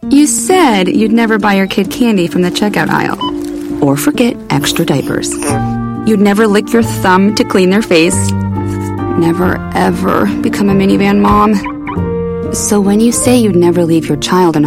You said you'd never buy your kid candy from the checkout aisle. Or forget extra diapers. You'd never lick your thumb to clean their face. Never, ever become a minivan mom. So when you say you'd never leave your child in